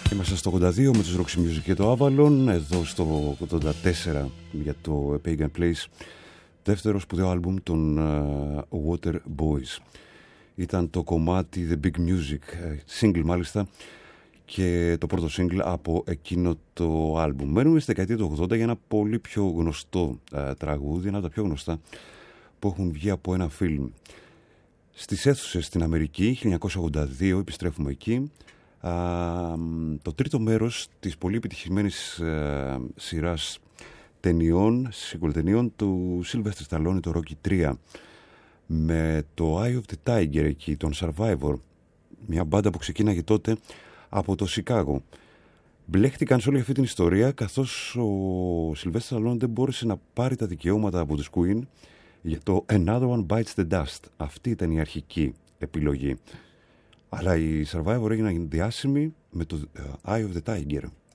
Είμαστε στο 82 με τους Roxy Music και το Avalon. Εδώ στο 84 για το Pagan Place, δεύτερο σπουδαίο άλμπουμ των Water Boys. Ήταν το κομμάτι The Big Music, single μάλιστα, και το πρώτο single από εκείνο το άλμπουμ. Μένουμε στη δεκαετία του 80 για ένα πολύ πιο γνωστό τραγούδι, ένα από τα πιο γνωστά που έχουν βγει από ένα φιλμ. Στις αίθουσες στην Αμερική, 1982, επιστρέφουμε εκεί. Το τρίτο μέρος της πολύ επιτυχημένης σειράς ταινιών, σικουελ-ταινιών του Sylvester Stallone, το Rocky 3, με το Eye of the Tiger εκεί, τον Survivor, μια μπάντα που ξεκίναγε τότε από το Σικάγο. Μπλέχτηκαν σε όλη αυτή την ιστορία, καθώς ο Sylvester Stallone δεν μπόρεσε να πάρει τα δικαιώματα από τους Queen για το Another One Bites the Dust. Αυτή ήταν η αρχική επιλογή. Αλλά οι Survivor έγιναν διάσημοι με το Eye of the Tiger.